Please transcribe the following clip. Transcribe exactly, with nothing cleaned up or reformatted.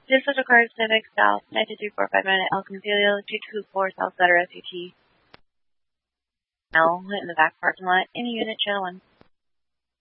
This is required Civic South, nine two three four five nine El Concilio, two two four South Letter S U T. L in the back parking lot, any unit channel one.